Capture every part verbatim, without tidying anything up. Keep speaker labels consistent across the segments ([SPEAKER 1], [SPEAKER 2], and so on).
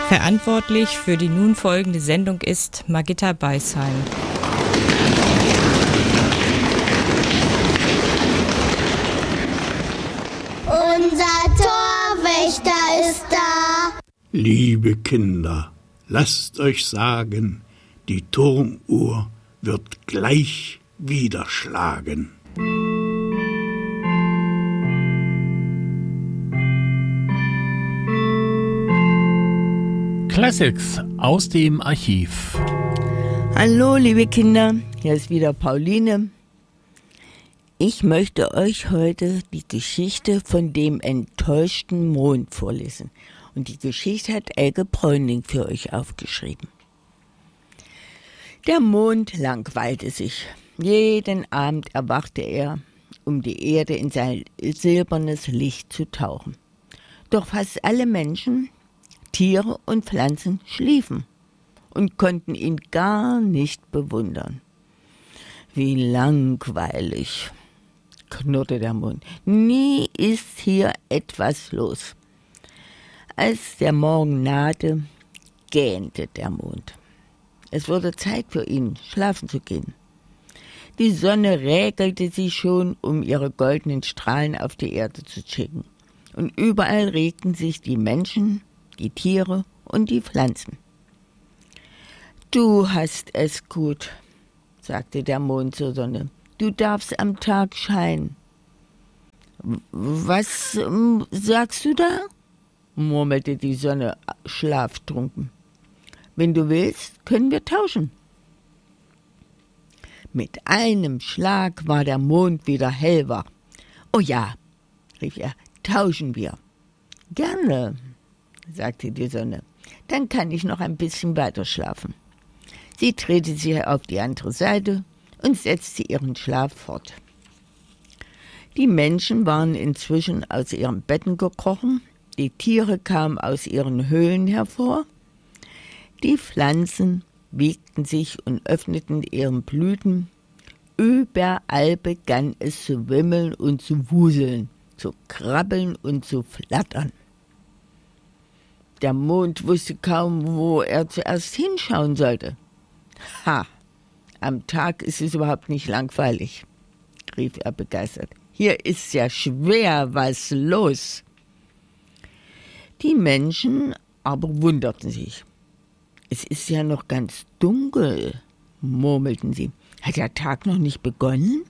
[SPEAKER 1] Verantwortlich für die nun folgende Sendung ist Margitta Beisheim.
[SPEAKER 2] Unser Torwächter ist da.
[SPEAKER 3] Liebe Kinder, lasst euch sagen, die Turmuhr wird gleich wieder schlagen.
[SPEAKER 4] Classics aus dem Archiv.
[SPEAKER 5] Hallo liebe Kinder, hier ist wieder Pauline. Ich möchte euch heute die Geschichte von dem enttäuschten Mond vorlesen. Und die Geschichte hat Elke Bräuning für euch aufgeschrieben. Der Mond langweilte sich. Jeden Abend erwachte er, um die Erde in sein silbernes Licht zu tauchen. Doch fast alle Menschen, Tiere und Pflanzen schliefen und konnten ihn gar nicht bewundern. Wie langweilig, knurrte der Mond. Nie ist hier etwas los. Als der Morgen nahte, gähnte der Mond. Es wurde Zeit für ihn, schlafen zu gehen. Die Sonne räkelte sich schon, um ihre goldenen Strahlen auf die Erde zu schicken. Und überall regten sich die Menschen, die Tiere und die Pflanzen. Du hast es gut, sagte der Mond zur Sonne. Du darfst am Tag scheinen. Was ähm, sagst du da? Murmelte die Sonne schlaftrunken. Wenn du willst, können wir tauschen. Mit einem Schlag war der Mond wieder hellwach. Oh ja, rief er, tauschen wir. Gerne, sagte die Sonne. Dann kann ich noch ein bisschen weiter schlafen. Sie drehte sich auf die andere Seite und setzte ihren Schlaf fort. Die Menschen waren inzwischen aus ihren Betten gekrochen, die Tiere kamen aus ihren Höhlen hervor, die Pflanzen wiegten sich und öffneten ihren Blüten. Überall begann es zu wimmeln und zu wuseln, zu krabbeln und zu flattern. Der Mond wusste kaum, wo er zuerst hinschauen sollte. Ha, am Tag ist es überhaupt nicht langweilig, rief er begeistert. Hier ist ja schwer was los. Die Menschen aber wunderten sich. Es ist ja noch ganz dunkel, murmelten sie. Hat der Tag noch nicht begonnen?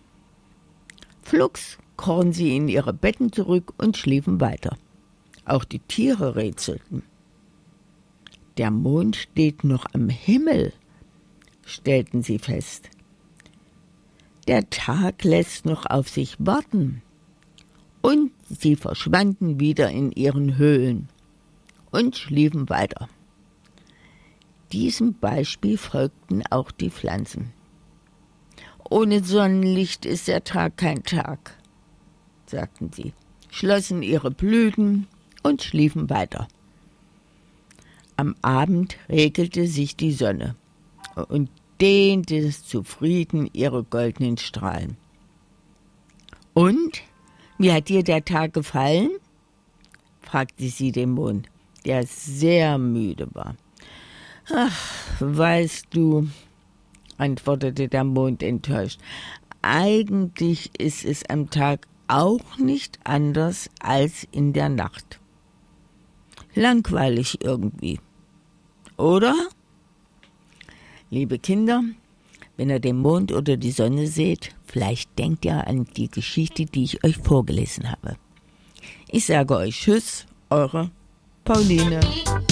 [SPEAKER 5] Flugs krochen sie in ihre Betten zurück und schliefen weiter. Auch die Tiere rätselten. Der Mond steht noch am Himmel, stellten sie fest. Der Tag lässt noch auf sich warten. Und sie verschwanden wieder in ihren Höhlen und schliefen weiter. Diesem Beispiel folgten auch die Pflanzen. Ohne Sonnenlicht ist der Tag kein Tag, sagten sie, schlossen ihre Blüten und schliefen weiter. Am Abend regelte sich die Sonne und dehnte zufrieden ihre goldenen Strahlen. Und, wie hat dir der Tag gefallen? Fragte sie den Mond, der sehr müde war. Ach, weißt du, antwortete der Mond enttäuscht, eigentlich ist es am Tag auch nicht anders als in der Nacht. Langweilig irgendwie, oder? Liebe Kinder, wenn ihr den Mond oder die Sonne seht, vielleicht denkt ihr an die Geschichte, die ich euch vorgelesen habe. Ich sage euch Tschüss, eure Pauline.